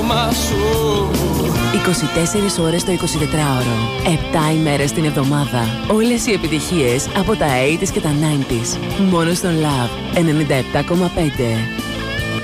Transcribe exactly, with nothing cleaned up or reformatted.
στόμα σου. είκοσι τέσσερις ώρες το εικοσιτετράωρο, επτά ημέρες την εβδομάδα. Όλες οι επιτυχίες από τα ογδόντα και τα ενενήντα. Μόνο στον Love ενενήντα επτά κόμμα πέντε.